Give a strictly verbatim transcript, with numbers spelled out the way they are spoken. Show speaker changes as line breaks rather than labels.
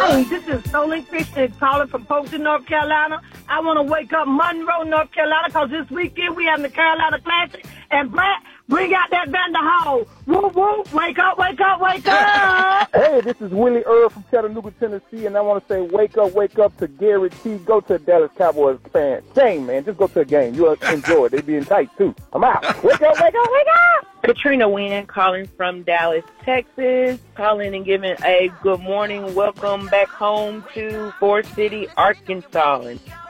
Hey, this is Stolen Christian calling from Polkton, North Carolina. I want to wake up Monroe, North Carolina, because this weekend we have the Carolina Classic. And Brett, bring out that Vander Hall. Whoop, whoop, wake up, wake up, wake up.
Hey, this is Willie Earl from Chattanooga, Tennessee, and I want to say wake up, wake up to Gary T. Go to a Dallas Cowboys fan. Game, man. Just go to a game. You'll enjoy it. They being tight, too. I'm out. Wake up, wake up, wake up.
Katrina Wynn calling from Dallas, Texas, calling and giving a good morning welcome back home to Forest City, Arkansas. And